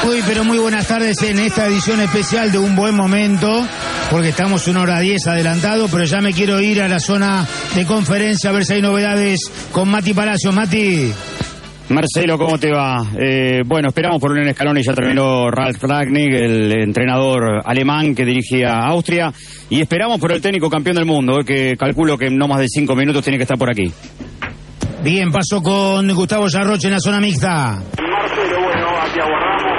Muy, pero muy buenas tardes en esta edición especial de Un Buen Momento, porque estamos 1:10 adelantado, pero ya me quiero ir a la zona de conferencia a ver si hay novedades con Mati Palacios. Mati. Marcelo, ¿cómo te va? Bueno, esperamos por Lionel Scaloni, ya terminó Ralf Rangnick, el entrenador alemán que dirige a Austria, y esperamos por el técnico campeón del mundo, que calculo que en no más de 5 minutos tiene que estar por aquí. Bien, paso con Gustavo Yarroche en la zona mixta. Marcelo, bueno, aquí aguardamos.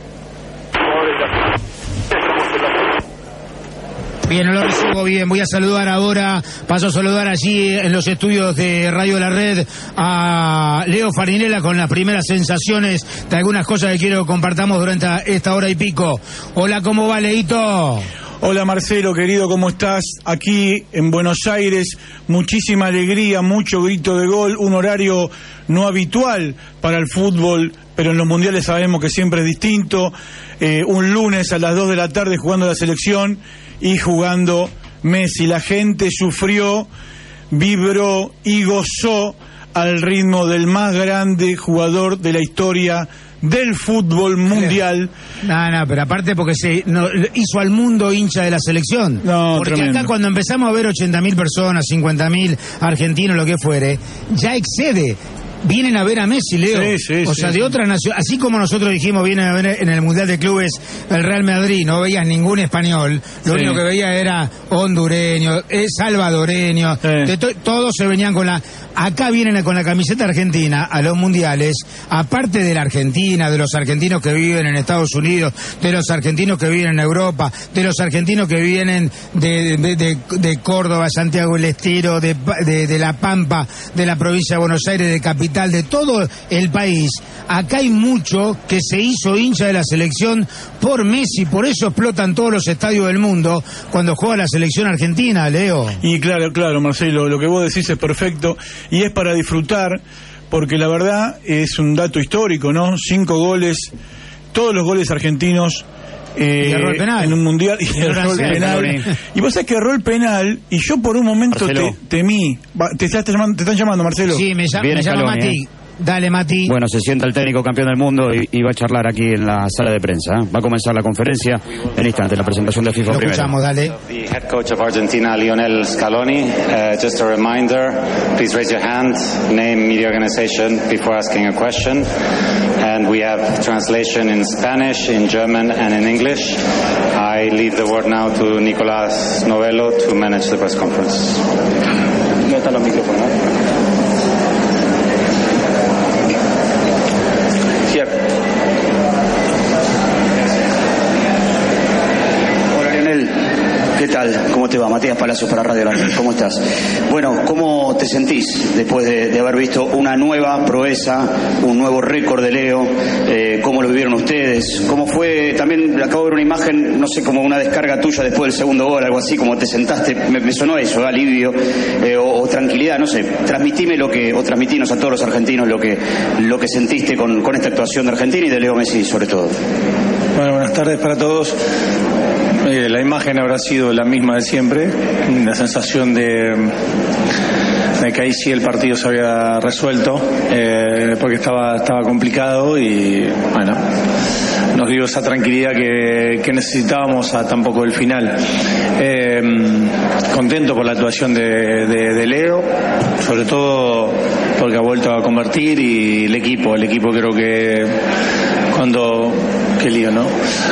Bien, no lo recibo bien. Voy a saludar ahora, paso a saludar allí en los estudios de Radio La Red a Leo Farinella con las primeras sensaciones de algunas cosas que quiero que compartamos durante esta hora y pico. Hola, ¿cómo va, Leito? Hola Marcelo, querido, ¿cómo estás? Aquí en Buenos Aires, muchísima alegría, mucho grito de gol, un horario no habitual para el fútbol, pero en los mundiales sabemos que siempre es distinto. Un lunes a las 2 de la tarde jugando la selección y jugando Messi. La gente sufrió, vibró y gozó al ritmo del más grande jugador de la historia del fútbol mundial. No, pero aparte porque hizo al mundo hincha de la selección. No, porque tremendo. Acá cuando empezamos a ver 80.000 personas, 50.000 argentinos, lo que fuere, ya excede. Vienen a ver a Messi, Leo. Sí, o sea, de otra nación. Así como nosotros dijimos, vienen a ver en el Mundial de Clubes el Real Madrid, no veías ningún español. Lo único que veía era hondureño, salvadoreño. Todos se venían con la... Acá vienen con la camiseta argentina a los mundiales, aparte de la Argentina, de los argentinos que viven en Estados Unidos, de los argentinos que viven en Europa, de los argentinos que vienen de Córdoba, Santiago del Estero, de La Pampa, de la provincia de Buenos Aires, de Capital, de todo el país. Acá hay mucho que se hizo hincha de la selección por Messi, por eso explotan todos los estadios del mundo cuando juega la selección argentina, Leo. Y claro, Marcelo, lo que vos decís es perfecto y es para disfrutar, porque la verdad es un dato histórico, ¿no? 5 goles, todos los goles argentinos erró el penal. en un mundial, y erró el penal. Y vos sabés que erró el penal y yo por un momento temí. Te están llamando, Marcelo. Sí, me llama Mati. Dale, Mati. Bueno, se sienta el técnico campeón del mundo y va a charlar aquí en la sala de prensa. Va a comenzar la conferencia en instante, la presentación de FIFA Lo primero. escuchamos, dale. The head coach of Argentina, Lionel Scaloni. Just a reminder, please raise your hand, name, media organization before asking a question. And we have translation in Spanish, in German and in English. I leave the word now to Nicolás Novello to manage the press conference. No están los micrófonos. ¿Qué tal? ¿Cómo te va? Matías Palacios para Radio La Red. ¿Cómo estás? Bueno, ¿cómo te sentís después de haber visto una nueva proeza, un nuevo récord de Leo? ¿Cómo lo vivieron ustedes? ¿Cómo fue? También acabo de ver una imagen, no sé, como una descarga tuya después del segundo gol, algo así, como te sentaste. Me sonó eso, alivio o tranquilidad, no sé. Transmitinos a todos los argentinos lo que sentiste con esta actuación de Argentina y de Leo Messi, sobre todo. Bueno, buenas tardes para todos. La imagen habrá sido la misma de siempre, la sensación de que ahí sí el partido se había resuelto, porque estaba complicado y bueno, nos dio esa tranquilidad que necesitábamos a tan poco del final. Contento por la actuación de Leo, sobre todo porque ha vuelto a convertir, y el equipo creo que qué lío, ¿no?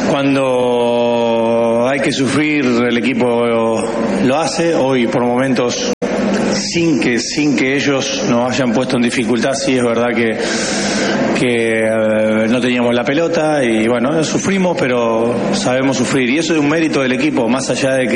Cuando hay que sufrir, el equipo lo hace. Hoy por momentos sin que ellos nos hayan puesto en dificultad, sí es verdad que no teníamos la pelota y bueno, sufrimos, pero sabemos sufrir, y eso es un mérito del equipo, más allá de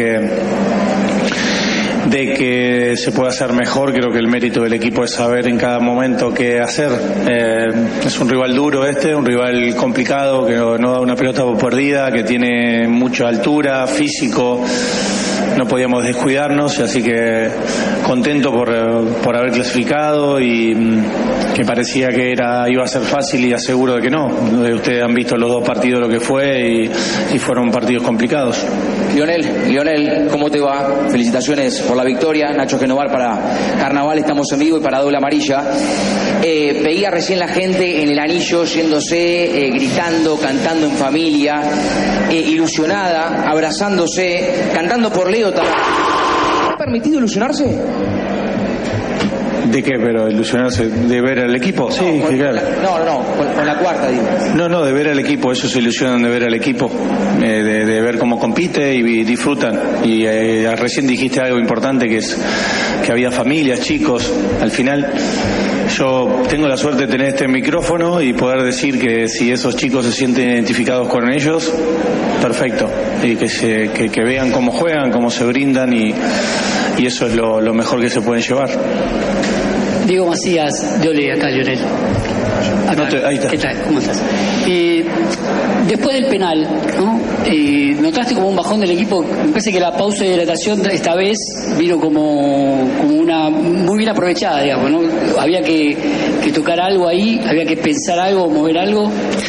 que se pueda hacer mejor. Creo que el mérito del equipo es saber en cada momento qué hacer. Es un rival duro un rival complicado, que no da una pelota por perdida, que tiene mucha altura, físico. No podíamos descuidarnos, así que contento por haber clasificado, y que parecía que iba a ser fácil, y aseguro de que no. Ustedes han visto los dos partidos lo que fue, y fueron partidos complicados. Lionel, ¿cómo te va? Felicitaciones por la victoria. Nacho Genovar para Carnaval, estamos en vivo, y para Doble Amarilla. Veía recién la gente en el anillo yéndose, gritando, cantando en familia, ilusionada, abrazándose, cantando por Leo también. ¿Ha permitido ilusionarse? ¿De qué? ¿Pero ilusionarse? ¿De ver al equipo? Sí, No, claro. con la cuarta, digo. No, de ver al equipo, ellos se ilusionan de ver al equipo, de ver cómo compite y disfrutan. Y recién dijiste algo importante, que es que había familias, chicos. Al final, yo tengo la suerte de tener este micrófono y poder decir que si esos chicos se sienten identificados con ellos, perfecto. Y que vean cómo juegan, cómo se brindan, y eso es lo mejor que se pueden llevar. Diego Macías, de Ole, acá, Lionel. Acá. Ahí está. ¿Qué tal? ¿Cómo estás? Después del penal, ¿no? ¿Notaste como un bajón del equipo? Me parece que la pausa de hidratación esta vez vino como una muy bien aprovechada, digamos, ¿no? Había que tocar algo ahí, había que pensar algo, mover algo.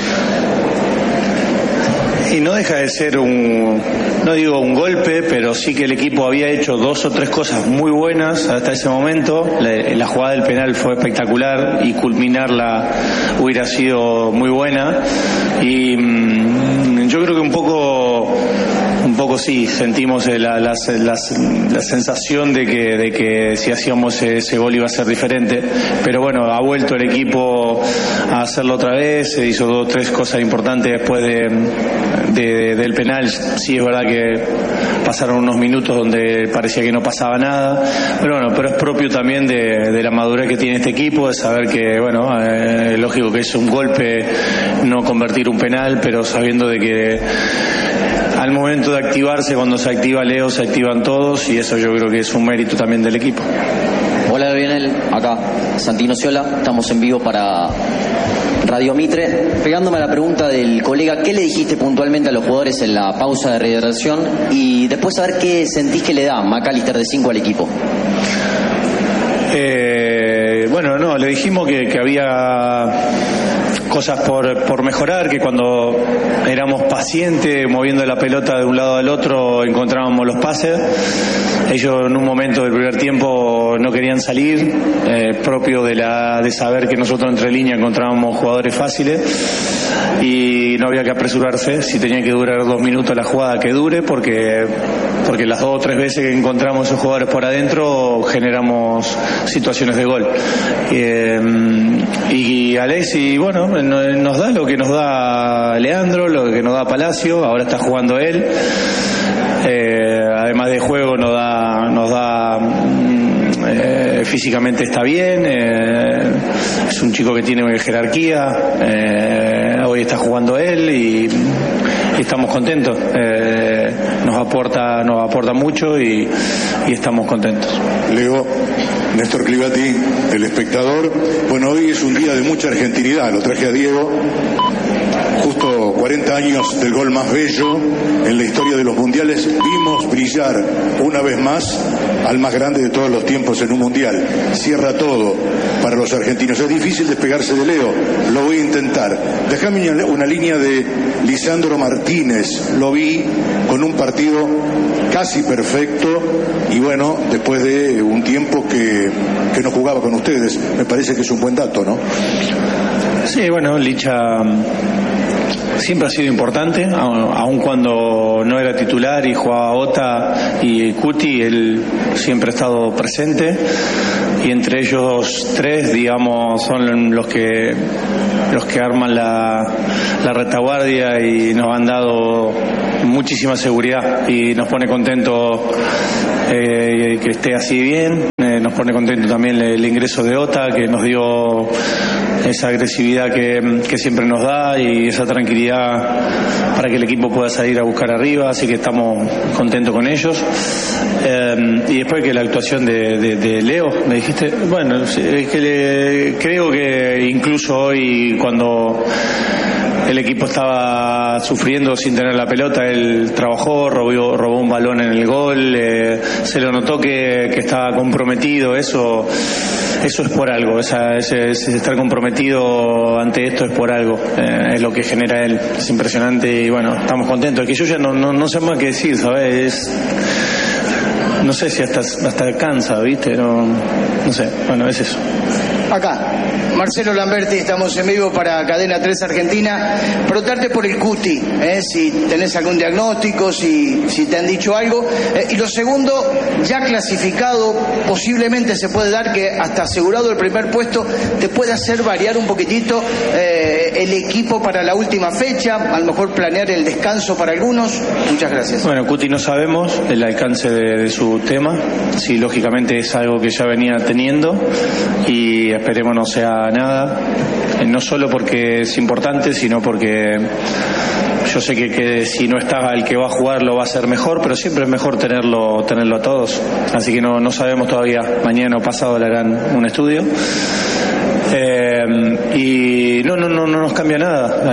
Y no deja de ser no digo un golpe, pero sí que el equipo había hecho 2 o 3 cosas muy buenas hasta ese momento. La jugada del penal fue espectacular y culminarla hubiera sido muy buena. Y yo creo que un poco sí, sentimos la sensación de que si hacíamos ese gol iba a ser diferente, pero bueno, ha vuelto el equipo a hacerlo otra vez, se hizo 2 o 3 cosas importantes después del penal. Sí, es verdad que pasaron unos minutos donde parecía que no pasaba nada, pero es propio también de la madurez que tiene este equipo, de saber que, es lógico que es un golpe no convertir un penal, pero sabiendo de que al momento de activarse, cuando se activa Leo, se activan todos, y eso yo creo que es un mérito también del equipo. Hola, Lionel, acá Santino Ciola, estamos en vivo para Radio Mitre. Pegándome a la pregunta del colega, ¿qué le dijiste puntualmente a los jugadores en la pausa de rehidratación? Y después saber qué sentís que le da McAllister de 5 al equipo. Le dijimos que había cosas por mejorar, que cuando éramos pacientes moviendo la pelota de un lado al otro encontrábamos los pases. Ellos en un momento del primer tiempo no querían salir, propio de saber que nosotros entre líneas encontrábamos jugadores fáciles y no había que apresurarse. Si tenía que durar 2 minutos la jugada, que dure, porque las 2 o 3 veces que encontramos esos jugadores por adentro generamos situaciones de gol. Y Alexis, nos da lo que nos da Leandro, lo que nos da Palacio, ahora está jugando él. Además de juego nos da físicamente está bien, es un chico que tiene jerarquía, hoy está jugando él y estamos contentos, nos aporta mucho y estamos contentos. Leo, Néstor Clivati, El Espectador. Hoy es un día de mucha argentinidad, lo traje a Diego. Justo 40 años del gol más bello en la historia de los mundiales. Vimos brillar una vez más al más grande de todos los tiempos en un mundial. Cierra todo para los argentinos. Es difícil despegarse de Leo, lo voy a intentar. Déjame una línea de Lisandro Martínez. Lo vi con un partido casi perfecto y después de un tiempo que no jugaba con ustedes. Me parece que es un buen dato, ¿no? Sí, Licha siempre ha sido importante, aun cuando no era titular y jugaba Ota y Cuti, él siempre ha estado presente, y entre ellos 3, son los que arman la retaguardia y nos han dado muchísima seguridad y nos pone contento que esté así bien. Nos pone contento también el ingreso de Ota, que nos dio esa agresividad que siempre nos da y esa tranquilidad para que el equipo pueda salir a buscar arriba, así que estamos contentos con ellos. Y después que la actuación de Leo, me dijiste, es que creo que incluso hoy, cuando el equipo estaba sufriendo sin tener la pelota, él trabajó, robó un balón en el gol, se lo notó que estaba comprometido. Eso eso es por algo, ese estar comprometido ante esto es por algo, es lo que genera él, es impresionante y bueno, estamos contentos. Es que yo ya no sé más qué decir, ¿sabes? No sé si hasta cansa, ¿viste? No sé, bueno, es eso. Acá, Marcelo Lamberti, estamos en vivo para Cadena 3 Argentina. Preguntarte por el Cuti, si tenés algún diagnóstico, si te han dicho algo. Y lo segundo, ya clasificado, posiblemente se puede dar que hasta asegurado el primer puesto, te puede hacer variar un poquitito el equipo para la última fecha, a lo mejor planear el descanso para algunos. Muchas gracias. Bueno, Cuti no sabemos el alcance de su tema, sí, lógicamente es algo que ya venía teniendo y esperemos no sea nada, no solo porque es importante, sino porque yo sé que si no está el que va a jugar lo va a hacer mejor, pero siempre es mejor tenerlo a todos, así que no sabemos todavía, mañana o pasado le harán un estudio. Y no nos cambia nada,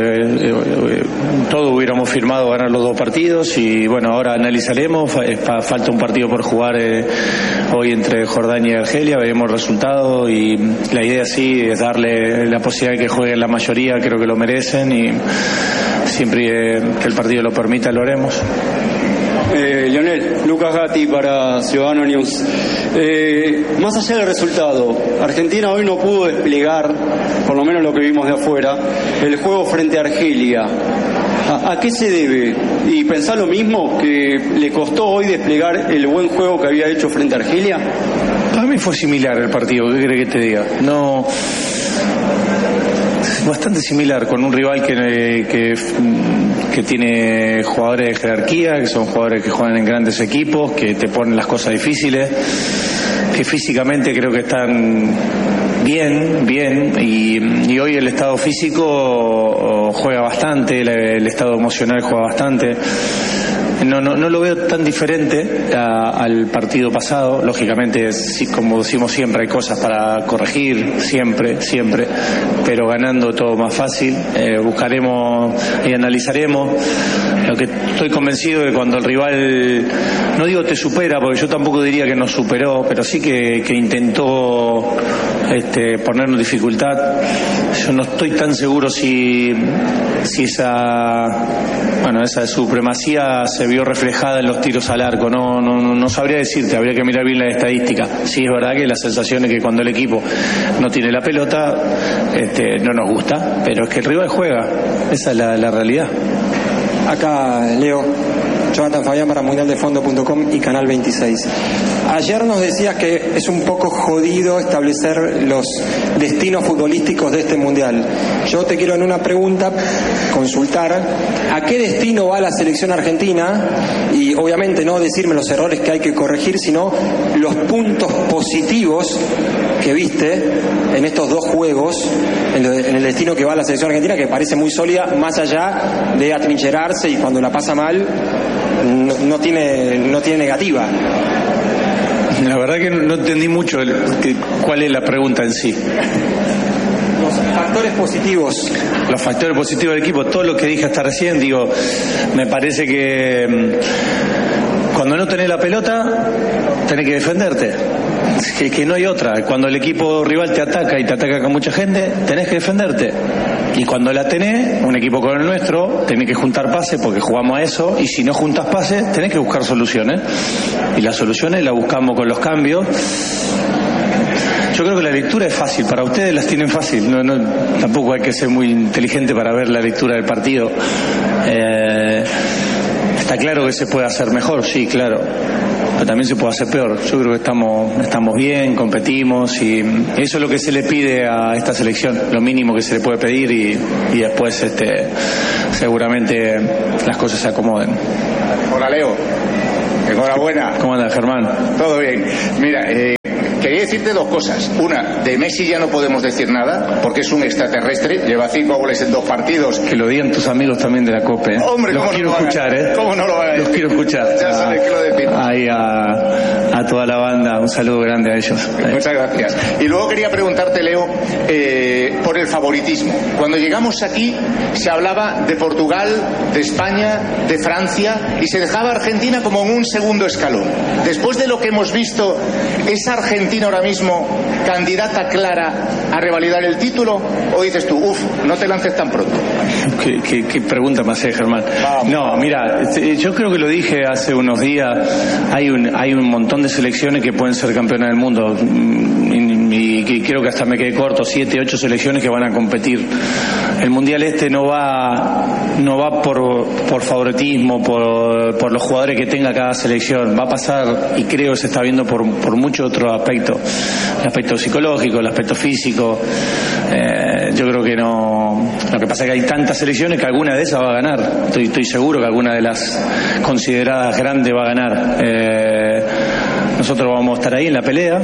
todo hubiéramos firmado ganar los 2 partidos y bueno, ahora analizaremos, falta un partido por jugar hoy entre Jordania y Argelia, veremos el resultado y la idea sí es darle la posibilidad de que jueguen la mayoría, creo que lo merecen y siempre que el partido lo permita lo haremos. Lionel, Lucas Gatti para Ciudadano News. Más allá del resultado, Argentina hoy no pudo desplegar, por lo menos lo que vimos de afuera, el juego frente a Argelia. ¿A qué se debe? ¿Y pensás lo mismo, que le costó hoy desplegar el buen juego que había hecho frente a Argelia? Para mí fue similar el partido, ¿qué crees que te diga? No... Bastante similar, con un rival que tiene jugadores de jerarquía, que son jugadores que juegan en grandes equipos, que te ponen las cosas difíciles, que físicamente creo que están bien, y hoy el estado físico juega bastante, el estado emocional juega bastante. No lo veo tan diferente al partido pasado. Lógicamente, sí, como decimos siempre, hay cosas para corregir, siempre, pero ganando todo más fácil. Buscaremos y analizaremos. Lo que estoy convencido de que cuando el rival, no digo te supera, porque yo tampoco diría que nos superó, pero sí que intentó ponernos dificultad. Yo no estoy tan seguro si esa supremacía se vio reflejada en los tiros al arco. No sabría decirte, habría que mirar bien la estadística. Sí, es verdad que la sensación es que cuando el equipo no tiene la pelota no nos gusta, pero es que el rival juega, esa es la realidad. Acá Leo, Jonathan Fabián para mundialdefondo.com y Canal 26. Ayer nos decías que es un poco jodido establecer los destinos futbolísticos de este mundial. Yo te quiero en una pregunta consultar a qué destino va la selección argentina y obviamente no decirme los errores que hay que corregir, sino los puntos positivos que viste en estos 2 juegos, en el destino que va la selección argentina, que parece muy sólida, más allá de atrincherarse y cuando la pasa mal no tiene negativa. La verdad que no entendí mucho cuál es la pregunta en sí. Los factores positivos. Los factores positivos del equipo, todo lo que dije hasta recién, me parece que cuando no tenés la pelota, tenés que defenderte. Que no hay otra. Cuando el equipo rival te ataca y te ataca con mucha gente, tenés que defenderte. Y cuando la tenés, un equipo como el nuestro, tenés que juntar pases porque jugamos a eso, y si no juntas pases, tenés que buscar soluciones. Y las soluciones las buscamos con los cambios. Yo creo que la lectura es fácil, para ustedes las tienen fácil, tampoco hay que ser muy inteligente para ver la lectura del partido. Está claro que se puede hacer mejor, sí, claro, pero también se puede hacer peor. Yo creo que estamos bien, competimos, y eso es lo que se le pide a esta selección, lo mínimo que se le puede pedir, y después seguramente las cosas se acomoden. Hola Leo, enhorabuena. ¿Cómo andas, Germán? Todo bien. Mira, quería decirte 2 cosas. Una, de Messi ya no podemos decir nada, porque es un extraterrestre, lleva 5 goles en 2 partidos. Que lo digan tus amigos también de la COPE. Hombre, los quiero escuchar, ¿Cómo no lo van a decir? Los quiero escuchar. Ya sabes que lo decimos. Ahí a toda la banda, un saludo grande a ellos. Muchas gracias. Y luego quería preguntarte, Leo, por el favoritismo. Cuando llegamos aquí se hablaba de Portugal, de España, de Francia, y se dejaba a Argentina como en un segundo escalón. Después de lo que hemos visto, esa Argentina Argentina ahora mismo candidata clara a revalidar el título? ¿O dices tú, no te lances tan pronto? ¿Qué pregunta me hace, Germán? No, mira, yo creo que lo dije hace unos días, hay un montón de selecciones que pueden ser campeonas del mundo, y creo que hasta me quedé corto, 7, 8 selecciones que van a competir. El Mundial no va por favoritismo, por los jugadores que tenga cada selección, va a pasar, y creo que se está viendo por muchos otros aspectos, el aspecto psicológico, el aspecto físico. Yo creo que no. Lo que pasa es que hay tantas selecciones que alguna de esas va a ganar. Estoy seguro que alguna de las consideradas grandes va a ganar. Nosotros vamos a estar ahí en la pelea,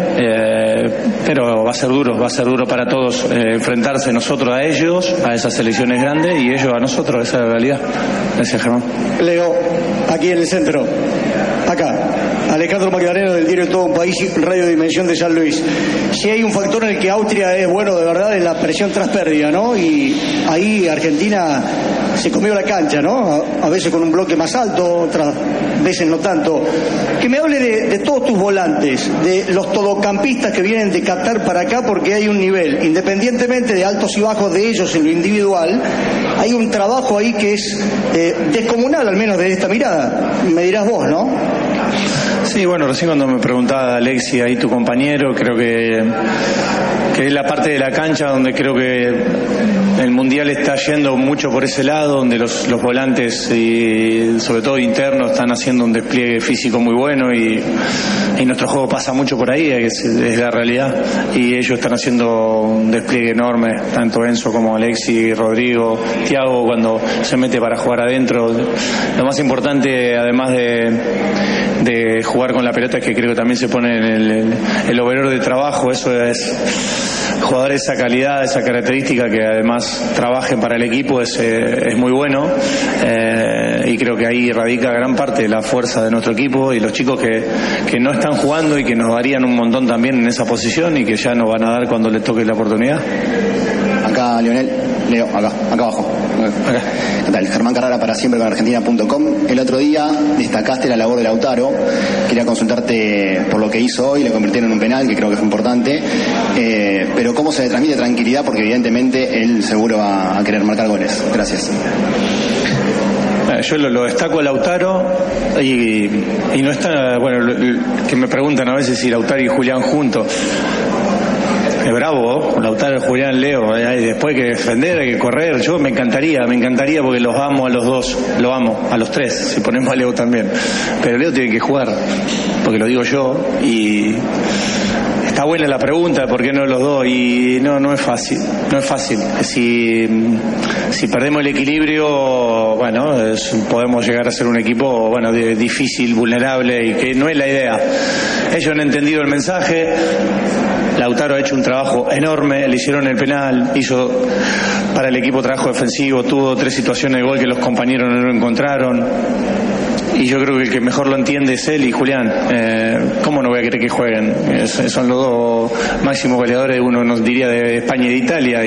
pero va a ser duro para todos enfrentarse nosotros a ellos, a esas selecciones grandes, y ellos a nosotros. Esa es la realidad. Gracias, Germán. Leo, aquí en el centro, acá, Alejandro Magdaleno del diario Todo un País, Radio Dimensión de San Luis. Si hay un factor en el que Austria es bueno de verdad, es la presión tras pérdida, ¿no? Y ahí Argentina se comió la cancha, ¿no? A veces con un bloque más alto, otras veces no tanto. Que me hable de todos tus volantes, de los todocampistas que vienen de Qatar para acá, porque hay un nivel, independientemente de altos y bajos de ellos en lo individual, hay un trabajo ahí que es descomunal, al menos desde esta mirada. Me dirás vos, ¿no? Sí, bueno, recién cuando me preguntaba Alexi, ahí tu compañero, creo que es la parte de la cancha donde creo que el Mundial está yendo mucho por ese lado, donde los volantes, y sobre todo internos, están haciendo un despliegue físico muy bueno, y nuestro juego pasa mucho por ahí, es la realidad, y ellos están haciendo un despliegue enorme, tanto Enzo como Alexi, Rodrigo, Thiago, cuando se mete para jugar adentro. Lo más importante, además de jugar con la pelota, es que creo que también se pone en el overall de trabajo. Eso es, jugadores de esa calidad, esa característica, que además trabajen para el equipo, es muy bueno, y creo que ahí radica gran parte de la fuerza de nuestro equipo, y los chicos que no están jugando y que nos darían un montón también en esa posición, y que ya nos van a dar cuando les toque la oportunidad. Acá Lionel, Leo, acá abajo. Acá. ¿Qué tal? Germán Carrara para siempre con Argentina.com. El otro día destacaste la labor de Lautaro. Quería consultarte por lo que hizo hoy, le convirtieron en un penal, que creo que fue importante. Pero ¿cómo se le transmite tranquilidad? Porque evidentemente él seguro va a querer marcar goles. Gracias. Yo lo destaco a Lautaro, y no está, bueno, que me preguntan a veces si Lautaro y Julián juntos. Es bravo, Lautaro, Julián, Leo, hay después que defender, hay que correr. Yo me encantaría porque los amo a los dos, lo amo, a los tres, si ponemos a Leo también. Pero Leo tiene que jugar, porque lo digo yo, y está buena la pregunta, ¿por qué no los dos? Y no es fácil. Si perdemos el equilibrio, bueno, podemos llegar a ser un equipo, bueno, difícil, vulnerable, y que no es la idea. Ellos han entendido el mensaje. Lautaro ha hecho un trabajo enorme, le hicieron el penal, hizo para el equipo trabajo defensivo, tuvo 3 situaciones de gol que los compañeros no lo encontraron, y yo creo que el que mejor lo entiende es él y Julián. ¿Cómo no voy a querer que jueguen? Son los dos máximos goleadores, uno nos diría de España y de Italia,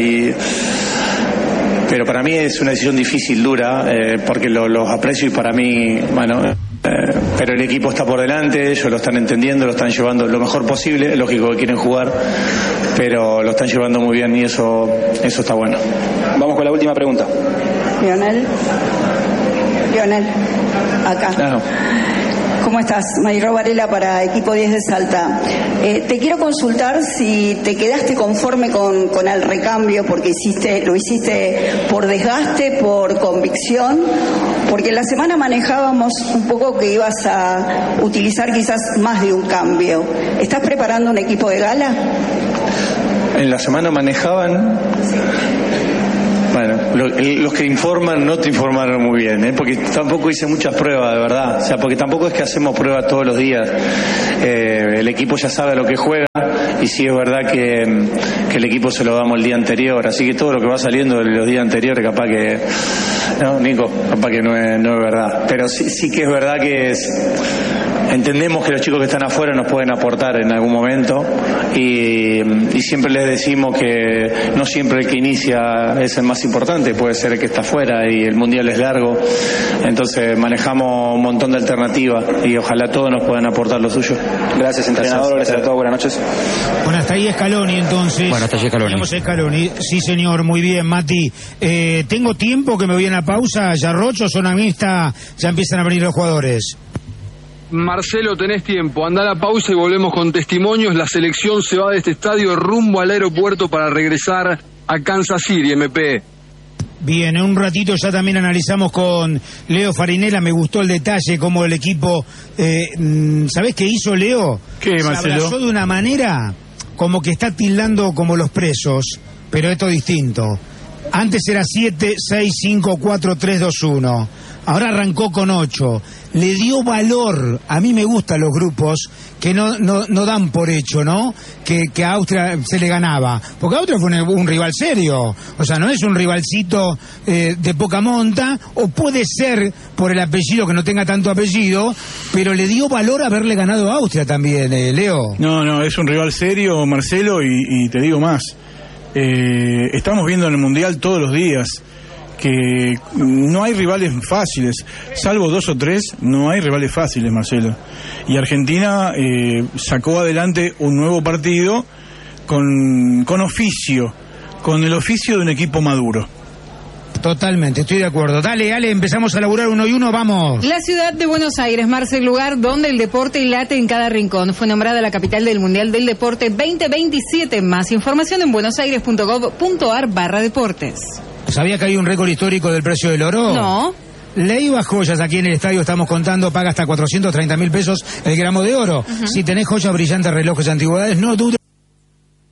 pero para mí es una decisión difícil, dura, porque los aprecio, y para mí, bueno, pero el equipo está por delante, ellos lo están entendiendo, lo están llevando lo mejor posible. Es lógico que quieren jugar, pero lo están llevando muy bien, y eso está bueno. Vamos con la última pregunta. Lionel, acá. Claro. ¿Cómo estás? Mayro Varela para Equipo 10 de Salta. Te quiero consultar si te quedaste conforme con el recambio, porque lo hiciste por desgaste, por convicción, porque la semana manejábamos un poco que ibas a utilizar quizás más de un cambio. ¿Estás preparando un equipo de gala? En la semana manejaban... Sí. Bueno, los que informan no te informaron muy bien, porque tampoco hice muchas pruebas, de verdad. O sea, porque tampoco es que hacemos pruebas todos los días. El equipo ya sabe a lo que juega, y sí es verdad que el equipo se lo damos el día anterior. Así que todo lo que va saliendo de los días anteriores, capaz que... No, Nico, capaz que no es verdad. Pero sí que es verdad que entendemos que los chicos que están afuera nos pueden aportar en algún momento y siempre les decimos que no siempre el que inicia es el más importante, puede ser el que está afuera y el mundial es largo, entonces manejamos un montón de alternativas y ojalá todos nos puedan aportar lo suyo. Gracias, entrenador, gracias a todos, buenas noches. Bueno, hasta ahí Scaloni entonces. Bueno, hasta allí Scaloni. Tenemos Scaloni. Sí, señor, muy bien, Mati. Tengo tiempo que me voy a la pausa, ya Rocho, zona mixta, ya empiezan a venir los jugadores. Marcelo, tenés tiempo, anda a la pausa y volvemos con testimonios. La selección se va de este estadio rumbo al aeropuerto para regresar a Kansas City, MP. Bien, en un ratito ya también analizamos con Leo Farinella. Me gustó el detalle, como el equipo... ¿Sabés qué hizo Leo? ¿Qué, Marcelo? Se abrazó de una manera como que está tildando como los presos, pero esto es distinto. Antes era 7, 6, 5, 4, 3, 2, 1. Ahora arrancó con 8. Le dio valor. A mí me gustan los grupos que no dan por hecho, ¿no? Que a Austria se le ganaba. Porque Austria fue un rival serio. O sea, no es un rivalcito de poca monta. O puede ser por el apellido, que no tenga tanto apellido. Pero le dio valor haberle ganado a Austria también, Leo. No, es un rival serio, Marcelo, y te digo más. Estamos viendo en el Mundial todos los días que no hay rivales fáciles, salvo 2 o 3, no hay rivales fáciles, Marcelo. Y Argentina sacó adelante un nuevo partido con oficio, con el oficio de un equipo maduro. Totalmente, estoy de acuerdo. Dale, Ale, empezamos a laburar 1 y 1, vamos. La ciudad de Buenos Aires, Marcel, lugar donde el deporte late en cada rincón. Fue nombrada la capital del Mundial del Deporte 2027. Más información en buenosaires.gov.ar/deportes. ¿Sabía que hay un récord histórico del precio del oro? No. Leiva Joyas, aquí en el estadio estamos contando, paga hasta 430.000 pesos el gramo de oro. Si tenés joyas brillantes, relojes, antigüedades, no dudes.